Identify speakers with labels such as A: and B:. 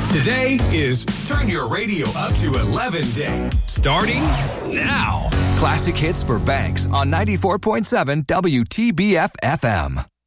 A: Today is Turn Your Radio Up to 11 Day. Starting now.
B: Classic hits for Banks on 94.7 WTBF FM.